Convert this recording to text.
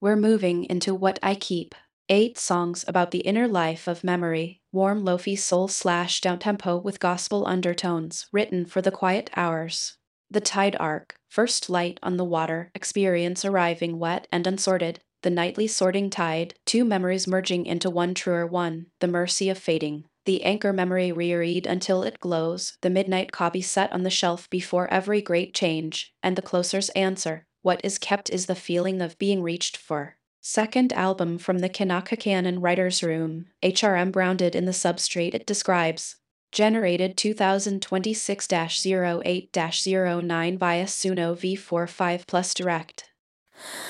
We're moving into What I Keep. 8 songs about the inner life of memory, warm lofi soul slash downtempo with gospel undertones, written for the quiet hours. The tide arc, first light on the water, experience arriving wet and unsorted, the nightly sorting tide, two memories merging into one truer one, the mercy of fading. The anchor memory reread until it glows, the midnight copy set on the shelf before every great change, and the closer's answer. What is kept is the feeling of being reached for. Second album from the Kanaka Canon Writer's Room, HRM grounded in the substrate it describes. Generated 2026-08-09 via Suno V45 Plus Direct.